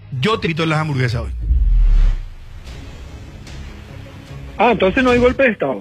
Yo te invito a las hamburguesas hoy. Ah, entonces no hay golpe de Estado.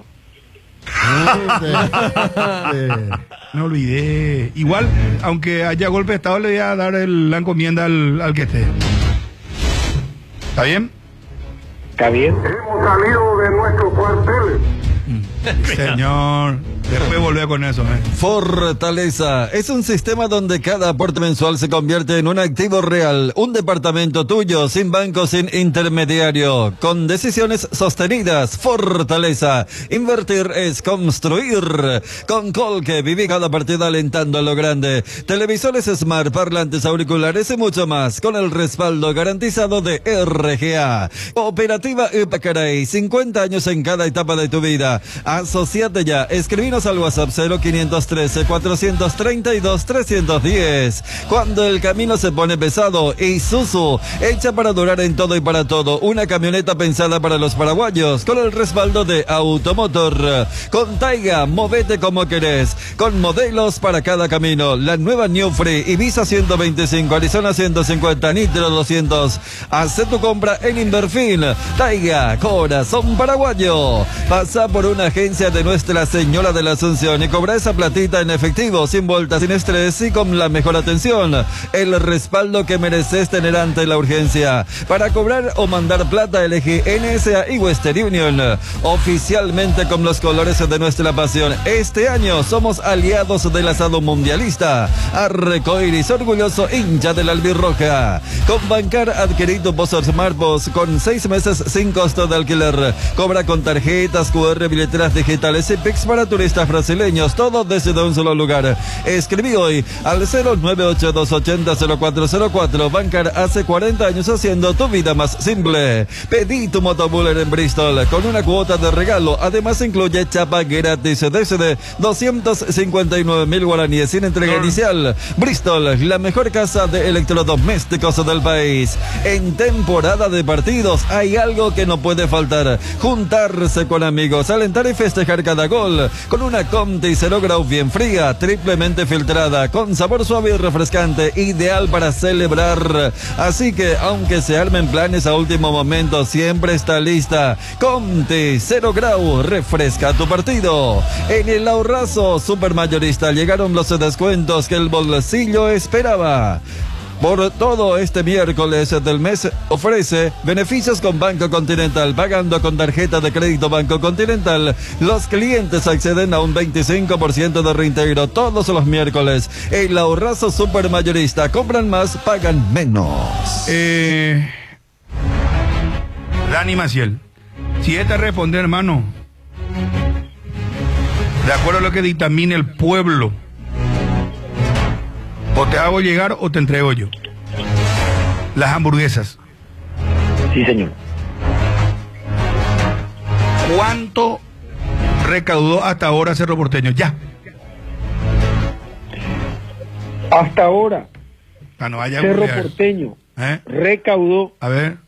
No olvidé. Igual, aunque haya golpe de Estado, le voy a dar la encomienda al que esté. ¿Está bien? Está bien. Hemos salido de nuestro cuartel. Señor, después volver con eso, Fortaleza es un sistema donde cada aporte mensual se convierte en un activo real, un departamento tuyo, sin banco, sin intermediario, con decisiones sostenidas. Fortaleza, invertir es construir. Con Colque viví cada partida alentando a lo grande. Televisores Smart, parlantes, auriculares y mucho más, con el respaldo garantizado de RGA. Cooperativa Ipacaray, 50 años en cada etapa de tu vida. Asociate ya, escribinos al WhatsApp 0513-432-310. Cuando el camino se pone pesado, Isuzu, hecha para durar en todo y para todo. Una camioneta pensada para los paraguayos, con el respaldo de Automotor. Con Taiga, movete como querés, con modelos para cada camino. La nueva New Free, Ibiza 125, Arizona 150, Nitro 200. Haz tu compra en Inverfin. Taiga, corazón paraguayo. Pasa por una agencia de Nuestra Señora de la Asunción y cobra esa platita en efectivo, sin vueltas, sin estrés y con la mejor atención. El respaldo que mereces tener ante la urgencia. Para cobrar o mandar plata, elegí NSA y Western Union. Oficialmente con los colores de nuestra pasión. Este año somos aliados del asado mundialista. Arcoiris, orgulloso hincha de la albirroja. Con Bancar adquirí tu Pozo Smartpost con 6 meses sin costo de alquiler. Cobra con tarjetas, QR, billeteras digitales y Pix para turistas brasileños, todo desde un solo lugar. Escribí hoy al 098-280-0404. Bancar, hace 40 años haciendo tu vida más simple. Pedí tu motobuller en Bristol con una cuota de regalo. Además incluye chapa gratis desde 259.000 guaraníes sin entrega inicial. Bristol, la mejor casa de electrodomésticos del país. En temporada de partidos hay algo que no puede faltar: juntarse con amigos, alentar y festejar cada gol con una Comte 0 Grau bien fría, triplemente filtrada, con sabor suave y refrescante, ideal para celebrar. Así que aunque se armen planes a último momento, siempre está lista. Comte 0 Grau, refresca tu partido. En el ahorrazo supermayorista llegaron los descuentos que el bolsillo esperaba. Por todo este miércoles del mes ofrece beneficios con Banco Continental. Pagando con tarjeta de crédito Banco Continental, los clientes acceden a un 25% de reintegro todos los miércoles. El ahorrazo supermayorista. Compran más, pagan menos. Dani Maciel, si te responde, hermano, de acuerdo a lo que dictamine el pueblo, o te hago llegar o te entrego yo las hamburguesas. Sí, señor. ¿Cuánto recaudó hasta ahora Cerro Porteño? Ya. Hasta ahora, No vaya a Cerro googlear. Porteño recaudó A ver.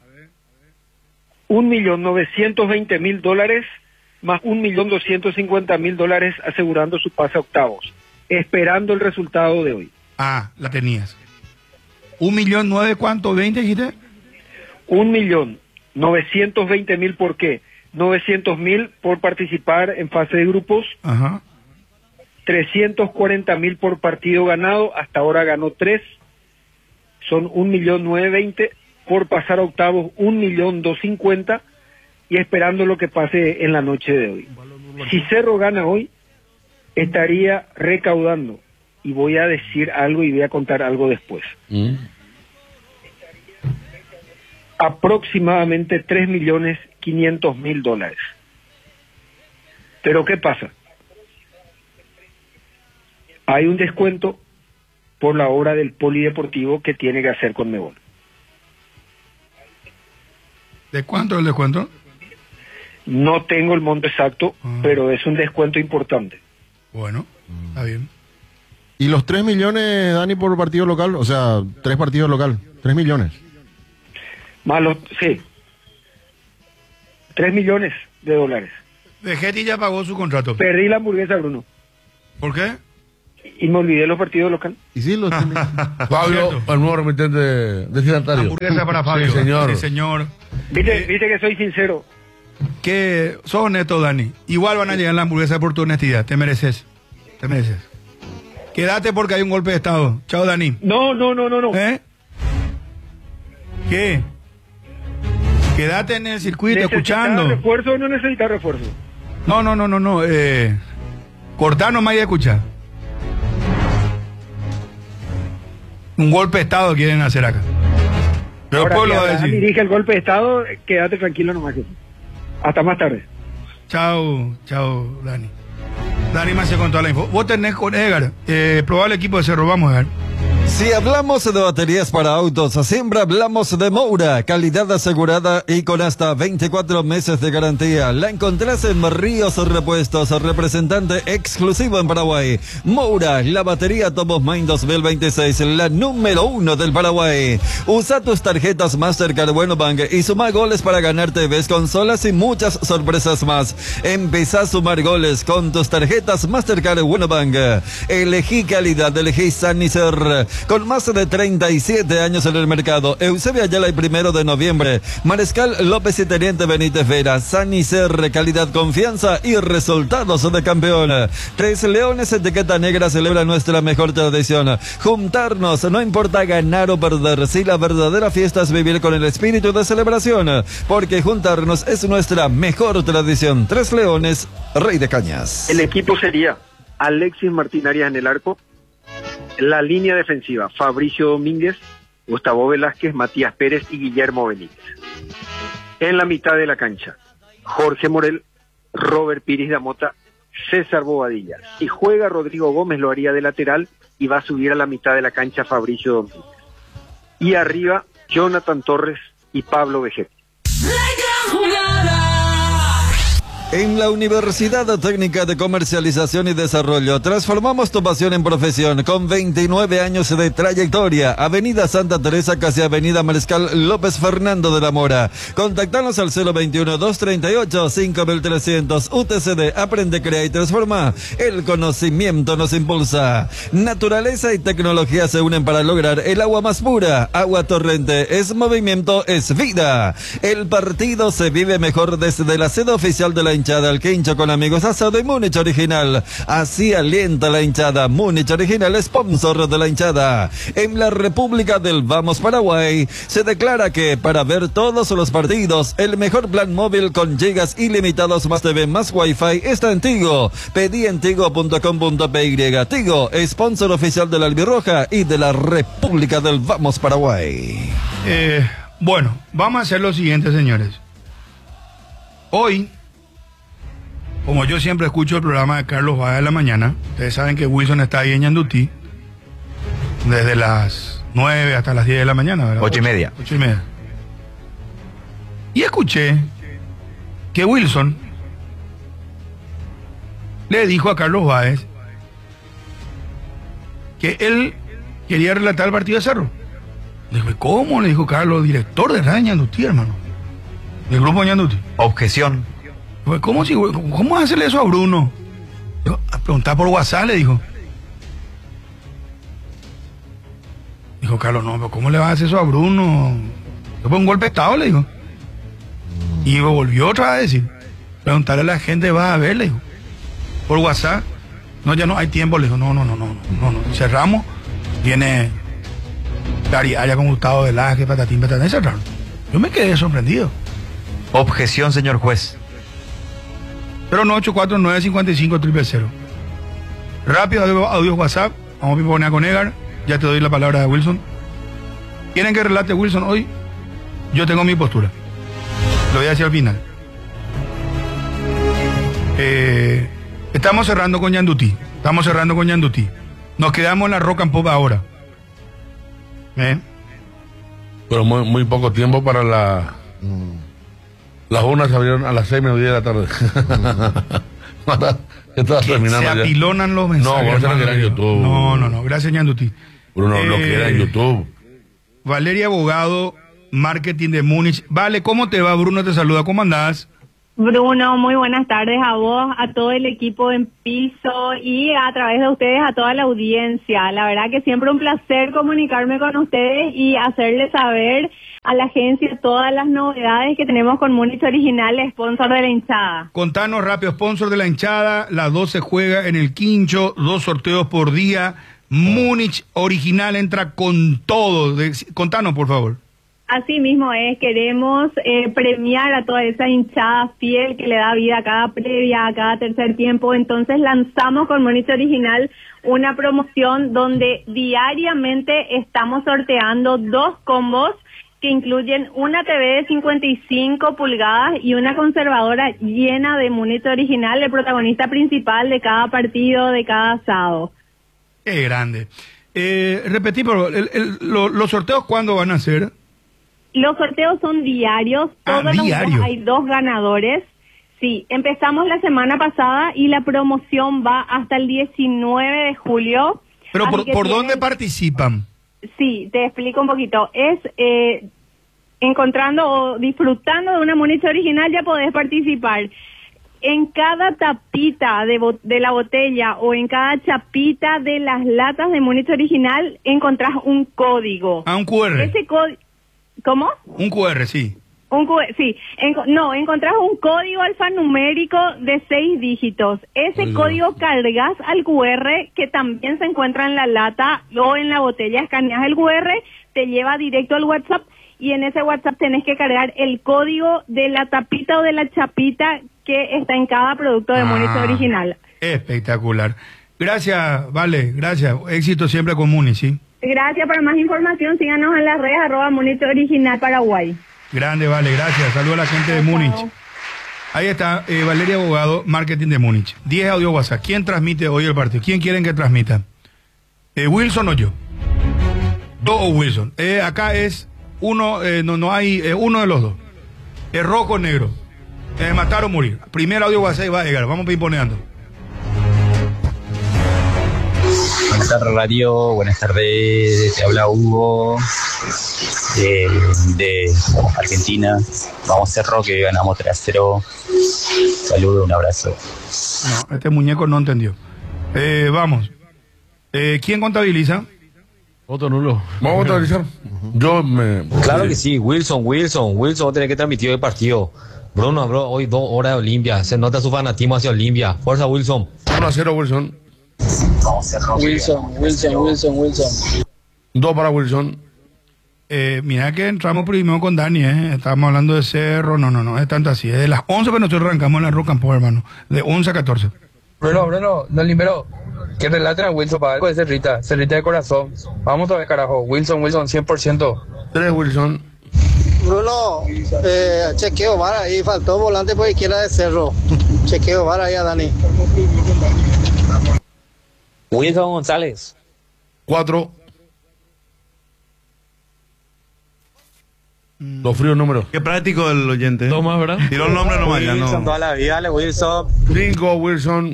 $1.920.000 más $1.250.000 asegurando su pase a octavos, esperando el resultado de hoy. Ah, la tenías. 1.009.000, ¿cuánto? ¿20 dijiste? 1.920.000, ¿por qué? 900.000 por participar en fase de grupos. Ajá. 340.000 por partido ganado, hasta ahora ganó 3, son 1.920.000, por pasar a octavos 1.250.000, y esperando lo que pase en la noche de hoy. Si Cerro gana hoy, estaría recaudando, y voy a decir algo y voy a contar algo después, aproximadamente $3.500.000. Pero ¿qué pasa? Hay un descuento por la obra del polideportivo que tiene que hacer Conmebol. ¿De cuánto es el descuento? No tengo el monto exacto, pero es un descuento importante. Bueno, está bien. ¿Y los 3 millones, Dani, por partido local? O sea, 3 partidos local, 3 millones. Más los, sí, $3 millones. Vegetti ya pagó su contrato. Perdí la hamburguesa, Bruno. ¿Por qué? Y me olvidé los partidos locales. Y sí, los tiene. Pablo, Cierto. el nuevo remitente destinatario. Hamburguesa para Fabio. Sí, señor. Sí, señor. Viste que soy sincero. Que sos honesto, Dani. Igual van a llegar la hamburguesa por tu honestidad. Te mereces. Te mereces. Quédate porque hay un golpe de estado. Chao, Dani. No. ¿Eh? ¿Qué? Quédate en el circuito escuchando. ¿Necesitas refuerzo o no necesitas refuerzo? No. Cortá nomás y escuchar. Un golpe de estado quieren hacer acá. Pero Ahora después que lo va a Abraham decir. dirige el golpe de estado, quédate tranquilo nomás. Hasta más tarde. Chao, Dani. Dani Macia con toda la info. Vos tenés con Edgar. Probable equipo de Cerro. Vamos, Edgar. Si hablamos de baterías para autos, siempre hablamos de Moura, calidad asegurada y con hasta 24 meses de garantía. La encontrás en Ríos Repuestos, representante exclusivo en Paraguay. Moura, la batería Top of Mind 2026, la número 1 del Paraguay. Usa tus tarjetas Mastercard Buenobank y suma goles para ganar TVs, consolas y muchas sorpresas más. Empezá a sumar goles con tus tarjetas Mastercard Buenobank. Elegí calidad, elegí Sanicer. Con más de 37 años en el mercado, Eusebio Ayala y 1 de noviembre, Mariscal López y Teniente Benítez Vera, Sanicer, calidad, confianza y resultados de campeón. Tres Leones, etiqueta negra, celebra nuestra mejor tradición. Juntarnos, no importa ganar o perder, si la verdadera fiesta es vivir con el espíritu de celebración, porque juntarnos es nuestra mejor tradición. Tres Leones, Rey de Cañas. El equipo sería Alexis Martín Arias en el arco. La línea defensiva, Fabricio Domínguez, Gustavo Velázquez, Matías Pérez y Guillermo Benítez. En la mitad de la cancha, Jorge Morel, Robert Piris Damota, César Bobadilla. Si juega Rodrigo Gómez lo haría de lateral y va a subir a la mitad de la cancha Fabricio Domínguez. Y arriba, Jonathan Torres y Pablo Vegetti. En la Universidad Técnica de Comercialización y Desarrollo transformamos tu pasión en profesión con 29 años de trayectoria. Avenida Santa Teresa, casi Avenida Mariscal López Fernando de la Mora. Contactanos al 021-238-5300. UTCD, aprende, crea y transforma. El conocimiento nos impulsa. Naturaleza y tecnología se unen para lograr el agua más pura. Agua Torrente es movimiento, es vida. El partido se vive mejor desde la sede oficial de la hinchada, el quincho con amigos, asado y Múnich Original. Así alienta la hinchada. Múnich Original, sponsor de la hinchada. En la República del Vamos Paraguay se declara que para ver todos los partidos, el mejor plan móvil con gigas ilimitados más TV más Wi-Fi está en Tigo. Pedí en tigo.com.py. Tigo, sponsor oficial de la Albirroja y de la República del Vamos Paraguay. Bueno, vamos a hacer lo siguiente, señores. Hoy, como yo siempre escucho el programa de Carlos Báez de la mañana, ustedes saben que Wilson está ahí en Ñandutí desde las 9 hasta las 10 de la mañana, ¿verdad? 8:30. 8:30. Y escuché que Wilson le dijo a Carlos Báez que él quería relatar el partido de Cerro. Le dijo, ¿cómo? Le dijo Carlos, director de Radio Ñandutí, hermano. Del grupo Ñandutí. Objeción. Pues, ¿cómo hacerle eso a Bruno? Dijo, a preguntar por WhatsApp, le dijo. Dijo Carlos, no, pero ¿cómo le vas a hacer eso a Bruno? Fue un golpe de estado, le dijo. Y volvió otra vez a decir, preguntarle a la gente, va a ver, le dijo. Por WhatsApp. No, ya no hay tiempo, le dijo, no. Cerramos, viene Cariaya con Gustavo Velázquez, patatín, y cerraron. Yo me quedé sorprendido. Objeción, señor juez. 0984-955-000. Rápido, audio WhatsApp. Vamos a poner con Edgar. Ya te doy la palabra de Wilson. ¿Quieren que relate Wilson hoy? Yo tengo mi postura. Lo voy a decir al final. Estamos cerrando con Ñandutí. Nos quedamos en la Rock and Pop ahora. Pero muy poco tiempo para la... Las urnas se abrieron a las 6:30 de la tarde. Estaba terminando se ya. apilonan los mensajes. No, vamos a quedar en YouTube. No. Gracias, Ñandutí. Bruno, lo que era en YouTube. Valeria Abogado, marketing de Múnich. Vale, ¿cómo te va, Bruno? Te saluda. ¿Cómo andás? Bruno, muy buenas tardes a vos, a todo el equipo en piso y a través de ustedes a toda la audiencia. La verdad que siempre un placer comunicarme con ustedes y hacerles saber a la agencia todas las novedades que tenemos con Múnich Original, sponsor de la hinchada. Contanos rápido, sponsor de la hinchada, la 2 se juega en el Quincho, 2 sorteos por día. Múnich Original entra con todo. Contanos, por favor. Así mismo es, queremos premiar a toda esa hinchada fiel que le da vida a cada previa, a cada tercer tiempo. Entonces lanzamos con Múnich Original una promoción donde diariamente estamos sorteando 2 combos que incluyen una TV de 55 pulgadas y una conservadora llena de Múnich Original, el protagonista principal de cada partido, de cada asado. Qué grande. Repetí, pero los sorteos, ¿cuándo van a ser? Los sorteos son diarios, todos los días hay 2 ganadores. Sí, empezamos la semana pasada y la promoción va hasta el 19 de julio. ¿Pero por dónde participan? Sí, te explico un poquito. Es encontrando o disfrutando de una Múnich Original, ya podés participar. En cada tapita de la botella o en cada chapita de las latas de Múnich Original encontrás un código. Un QR. Ese código... ¿Cómo? Un QR, sí. Sí. Encontrás un código alfanumérico de 6 dígitos. Ese código cargas al QR que también se encuentra en la lata o en la botella. Escaneas el QR, te lleva directo al WhatsApp y en ese WhatsApp tenés que cargar el código de la tapita o de la chapita que está en cada producto de Múnich Original. Espectacular. Gracias, Vale, gracias. Éxito siempre con Múnich, ¿sí? Gracias. Para más información, síganos en las redes @Múnich Original Paraguay. Grande, Vale, gracias. Saludos a la gente de Múnich. Ahí está, Valeria Abogado, marketing de Múnich. 10 audio WhatsApp. ¿Quién transmite hoy el partido? ¿Quién quieren que transmita? ¿Wilson o yo? ¿Dos o Wilson? Acá es uno, no hay uno de los dos. Es rojo o negro. Matar o morir. Primer audio WhatsApp y va a llegar. Vamos pimponeando. Buenas tardes, radio. Buenas tardes. Te habla Hugo de Argentina. Vamos Cerro, que ganamos 3-0. Saludos, un abrazo. No, este muñeco no entendió. Vamos. ¿Quién contabiliza? Voto nulo. ¿Vamos a contabilizar? Claro que sí, Wilson tiene que transmitir el partido. Bruno, hoy 2 horas de Olimpia. Se nota su fanatismo hacia Olimpia. Fuerza, Wilson. 1-0, Wilson. Wilson. 2 para Wilson. Mira que entramos primero con Dani, estábamos hablando de Cerro, no, es tanto así, es de las 11, pero nosotros arrancamos en la Rock and Pop, hermano, de 11 a 14. Bruno, no libero, que relaten a Wilson para algo de Cerrita de corazón, vamos todavía carajo, Wilson, 100%. 3 Wilson. Bruno, chequeo VAR ahí, faltó volante por izquierda de Cerro, chequeo VAR ahí a Dani. Wilson González. 4. Los fríos números. Qué práctico el oyente. Toma, ¿verdad? Tiró el nombre nomás, ya no. Wilson toda la vida, dale Wilson. 5 Wilson.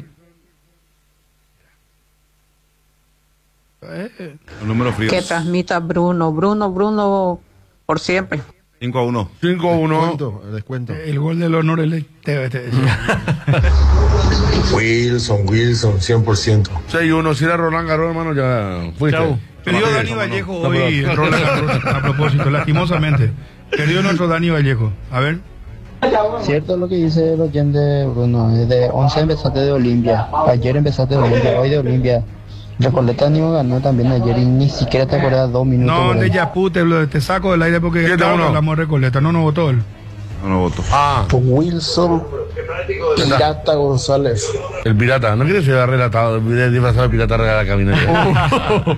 El número frío. Que transmita Bruno, por siempre. 5-1. 5-1. Descuento. El gol del honor el Wilson, 100%. 6-1. Si era Roland Garros, hermano, ya fuiste. Chau. Perdió Dani Vallejo hoy, Roland Garros, a propósito, lastimosamente. Perdió nuestro Dani Vallejo. A ver. Cierto lo que dice el oyente Bruno, desde 11 empezaste de Olimpia, ayer empezaste de Olimpia, hoy de Olimpia. Recoleta ni ganó también ayer y ni siquiera te acuerdas 2 minutos. No, de Yapú, te saco del aire porque hablamos de Recoleta, no votó él. No votó. Wilson Pirata González. El pirata, no quieres ser relatado, disfrazado de pirata regala la camioneta.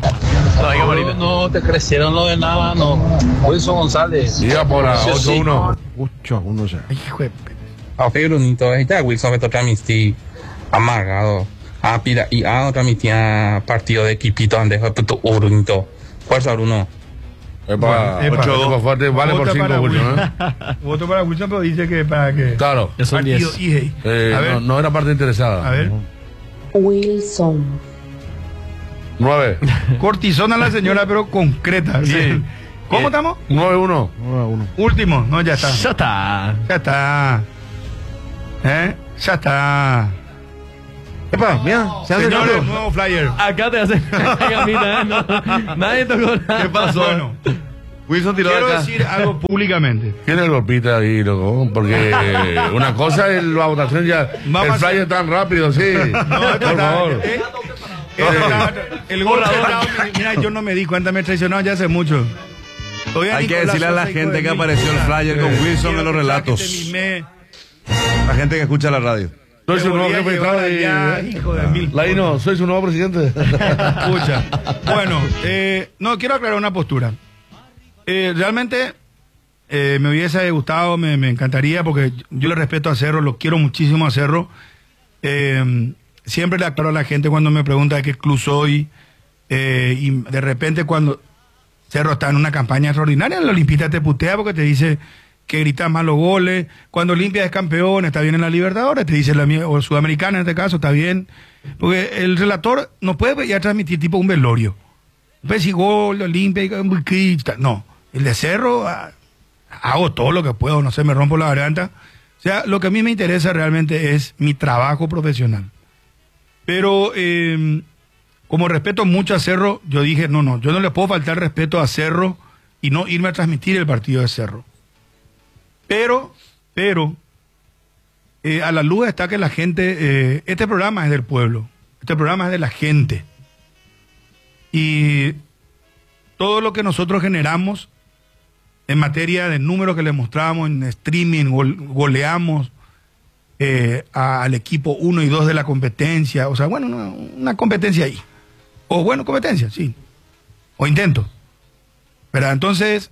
No te crecieron lo de nada, no. Wilson González. Iba por la 8-1. 8-1 ya. Hijo de... Brunito, está Wilson que toca transmitir amargado. Pira, y transmitía partido de equipito antes de Brunito. Fuerza, Bruno. Fuerte, vale por 5 Wilson, Voto para Wilson, pero dice que para que... Claro. Eso es 10. A ver. No era parte interesada. A ver. Wilson. 9. Cortisona la señora, pero concreta. Sí. ¿Cómo estamos? 9-1. Último. No, ya está. Ya está. Ya está. Epa, mira, se hace Señores, nuevo flyer. Acá te hacen camina, ¿no? Nadie tocó nada. ¿Qué pasó? Bueno, Wilson tiró quiero acá. decir algo públicamente. Tiene el golpita ahí, loco. Porque una cosa es la votación ya. Vamos el a flyer tan rápido, sí. Por favor. El gol mira, yo no me di cuenta, me traicionaron ya hace mucho. Hay que decirle a la gente que apareció el flyer con Wilson en los relatos. La gente que escucha la radio. Soy su nuevo jefe de hijo de mil. Laino, soy su nuevo presidente. Escucha. Bueno, no, quiero aclarar una postura. Realmente me hubiese gustado, me encantaría, porque yo le respeto a Cerro, lo quiero muchísimo a Cerro. Siempre le aclaro a la gente cuando me pregunta de qué club soy. Y de repente cuando Cerro está en una campaña extraordinaria, el Olimpista te putea porque te dice que gritas más los goles. Cuando Olimpia es campeón, está bien en la Libertadores, te dice o Sudamericana en este caso, está bien. Porque el relator no puede ya transmitir tipo un velorio. Pues si gol, Olimpia, no. El de Cerro, hago todo lo que puedo, no sé, me rompo la garganta. O sea, lo que a mí me interesa realmente es mi trabajo profesional. Pero como respeto mucho a Cerro, yo dije, no, yo no le puedo faltar respeto a Cerro y no irme a transmitir el partido de Cerro. Pero, a la luz está que la gente, este programa es del pueblo, este programa es de la gente. Y todo lo que nosotros generamos en materia de números que le mostramos en streaming, goleamos al equipo 1 y 2 de la competencia, o sea, bueno, una competencia ahí. O bueno, competencia, sí. O intento. Pero entonces,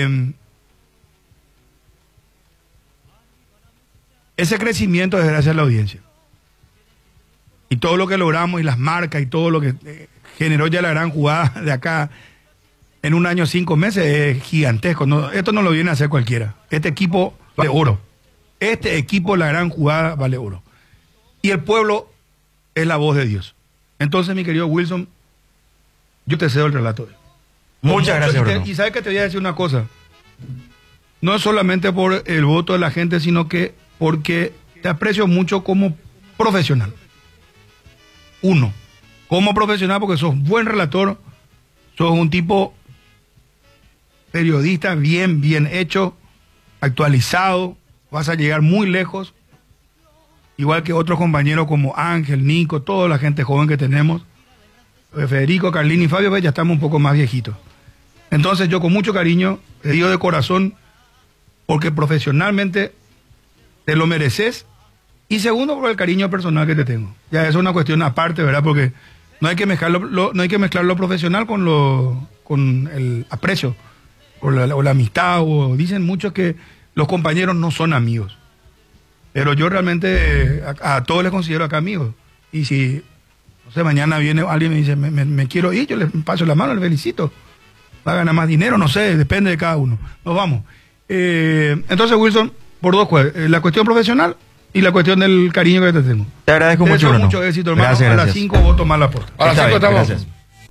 ese crecimiento es gracias a la audiencia. Y todo lo que logramos y las marcas y todo lo que generó ya la gran jugada de acá en un año 5 meses es gigantesco. Esto no lo viene a hacer cualquiera. Este equipo vale oro. Este equipo, la gran jugada, vale oro. Y el pueblo es la voz de Dios. Entonces, mi querido Wilson, yo te cedo el relato. Muchas gracias, Bruno. Y sabes que te voy a decir una cosa. No es solamente por el voto de la gente, sino que porque te aprecio mucho como profesional. Uno, como profesional, porque sos buen relator, sos un tipo periodista bien hecho, actualizado, vas a llegar muy lejos, igual que otros compañeros como Ángel, Nico, toda la gente joven que tenemos, Federico, Carlini y Fabio, pues ya estamos un poco más viejitos. Entonces yo con mucho cariño te digo de corazón, porque profesionalmente te lo mereces, y segundo por el cariño personal que te tengo. Ya eso es una cuestión aparte, ¿verdad? Porque no hay que mezclar lo profesional con el aprecio o la amistad, o dicen muchos que los compañeros no son amigos. Pero yo realmente a todos les considero acá amigos. Y si, no sé, mañana viene alguien y me dice, me quiero ir, yo le paso la mano, le felicito. Va a ganar más dinero, no sé, depende de cada uno. Nos vamos. Entonces, Wilson, por dos cosas, la cuestión profesional y la cuestión del cariño que te tengo. Te agradezco mucho, Bruno. Mucho éxito, hermano. Gracias, a las 5 voto más la puerta. A las 5 estamos. Gracias.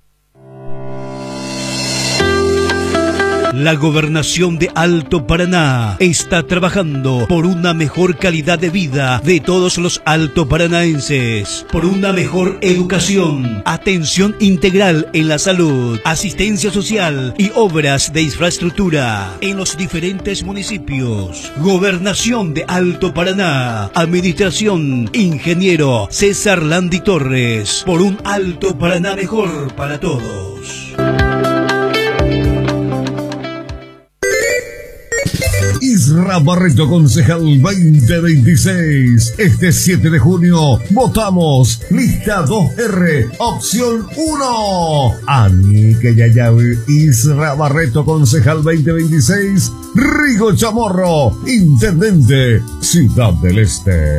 La Gobernación de Alto Paraná está trabajando por una mejor calidad de vida de todos los altoparanaenses, por una mejor educación, atención integral en la salud, asistencia social y obras de infraestructura en los diferentes municipios. Gobernación de Alto Paraná, Administración, Ingeniero César Landi Torres, por un Alto Paraná mejor para todos. Isra Barreto, concejal 2026. Este 7 de junio votamos lista 2R, opción 1. Anique Yayavi, Isra Barreto, concejal 2026. Rigo Chamorro, intendente, Ciudad del Este.